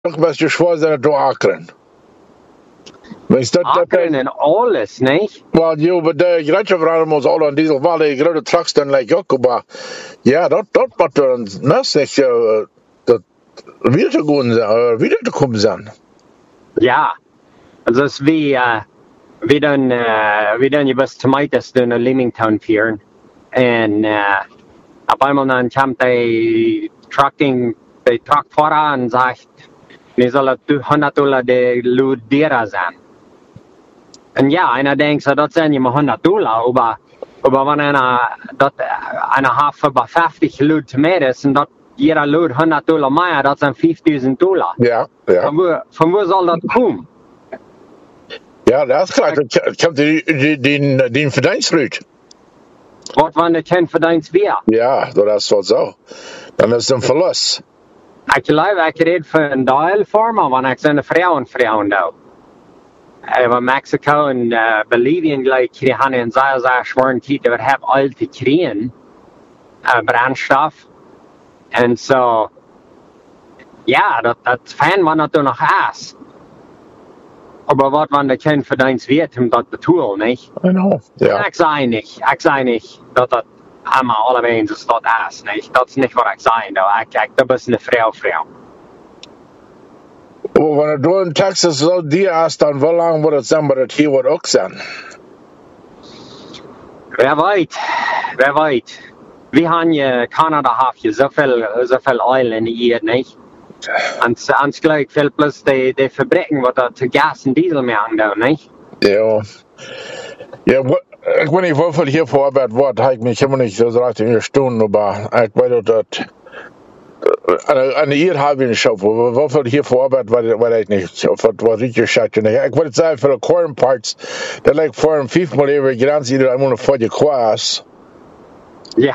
Doch was je schwer zijn door Akron. Akron en alles, niet? Well, you but the grensverandering ons al aan diesel wel die grote trucks dan like ook, maar ja, dat moet dan nastig dat weer te gaan zijn, weer te komen zijn. Ja, dus we dan je best tomatoes doen in Leamington vieren. En op einmal dan komt de truck voran en zegt, nu zal het $100 de ludera zijn. En ja, einer denkt so, dat zijn je maar $100, aber wenn einer hat über 50 Lud tomatoes en dat jeder Lud $100 mehr, dat zijn $5.000. Ja. Von wo soll dat komen? Ja, dat is klar. Dat komt die verdienstruut. Wat wanneer geen verdienst weer? Ja, dat is wel zo. Dan is het een verlust. Ik geloof, ik red van Deel voor me, want ik zijn vrouwen daar. Van Mexico en Bolivien gelijk, die hebben een zeer schweren tijd, die hebben al te krijgen, brandstof. En zo, ja, dat is fijn wanneer het nog is. Aber wat wanneer geen verdienst wird, om dat te doen, niet? I know, ja. Ik zei niet dat allemaal allebei is dat is, niet? Dat is niet wat ik zei, dat is een vrouw. Wanneer du in Texas zo die is, dan hoe lang wordt het zijn, maar het hier wordt ook zijn? Wer weet. We hebben in Canada zoveel oil in de eer, niet? En gelijk veel plus de fabrieken wat dat gas en diesel mee aandoen, niet? Ja. Ja, ik weet niet hoeveel hier voorbereid wordt. Ik me helemaal niet zo recht in je stoel, maar ik weet dat aan de eer hebben we een show. Hoeveel hier voorbereid weet ik niet. Of wat je schat je niet. Ik weet het zeggen voor de corn parts. Dat lijkt voor een 5 mal even grens ieder moet voor je kwaas. Ja.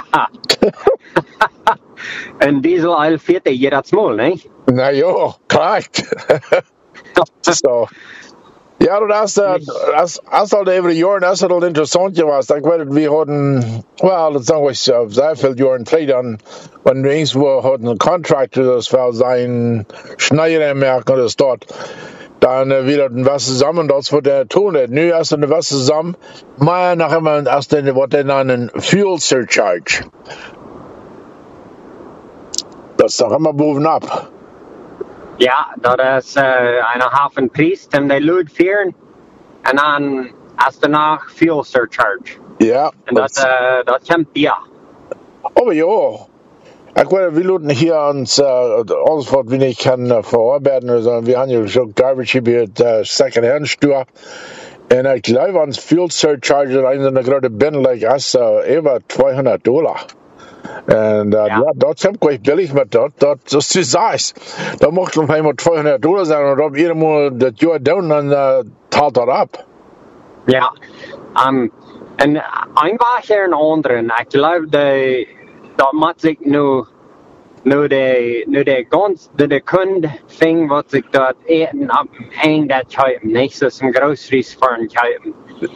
En diesel oil 40 jaar dat small, niet? Nou ja, correct. So. Ja, dat is al even jaar, dat is al interessant geweest. Ik weet het, we hadden, dat zijn we sehr veel jaren geleden, wanneer we eens hadden een contractor, dat wel zijn Schneidermerk oder dort. Dann wieder was zusammen, das wird er tun. Nu ist er was zusammen, maar nachher mal erst wird er einen Fuel Surcharge. Das ist doch immer bovenab. Ja, dat is een halve prijs om de Lud vieren. En dan is daarna fuel surcharge. Ja. En dat komt ja. Oh ja. Ik weet, we laten hier ons alles wat we niet kunnen verarbeiten. Also, we hebben hier zo'n garbage bij het second-hand store. En ik geloof ons fuel surcharge in een grote binnenlijk is over $200. En dat is quite billig, maar dat is de zaak. Dan mocht het nog eenmaal $200 zijn, en op ieder moment dat jaar doen, dan taalt dat op. Ja, en een paar keer een andere. Ik geloof dat moet ik nu de kunde ving wat ik dat eten op een dat kopen, niet zo'n groceries voor een kopen.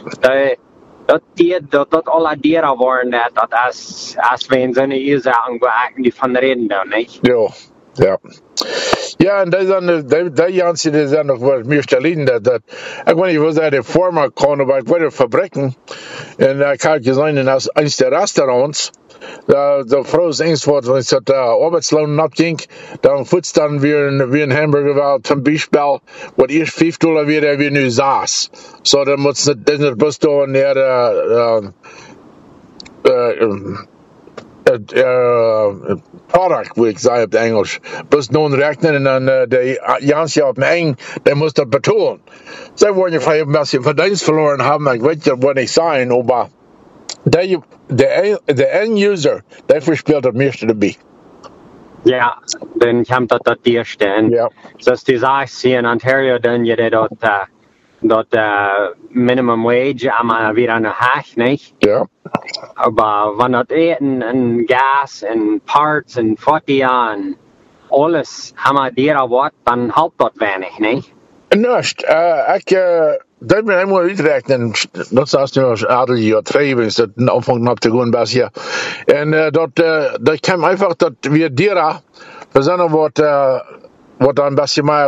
Dat alle dieren worden, dat als we in zo'n uur zeggen, die van reden dan, niet? Ja. Ja, en die jansen die zijn nog wat meer stelien. Ik weet niet, was dat de former kon, maar ik weet de fabrieken. En ik had gezien in eins der Restaurants, de vrouw is eens wat, wenn es dat Arbeitslohn abging, dann voetst dan weer een hamburger wel, zum Beispiel, wat eerst $5 weer nu 6. So, dan moet het best door product, wie ik zei op het Engels. Best nun rechnen en dan de Jansje op mijn eigen, dan moest dat betalen. Zij worden je van een beetje verdienst verloren hebben, ik weet wat ik zei, maar de end user, die verspeelt het meeste erbij. Ja, dan komt dat eerste. En zoals die zegt, in Ontario dan je dat minimum wage allemaal weer aan de haag, niet? Ja. Maar wanneer dat eten en gas en parts en fotia en alles allemaal dieren wordt, dan helpt dat weinig, niet? Nust. Dat ben ik helemaal uitrekenen. Dat is nu als jaar 2, is dat een aanvang op te gaan best hier. En dat kwam einfach, dat we dieren, we zijn wat wat dan best je maar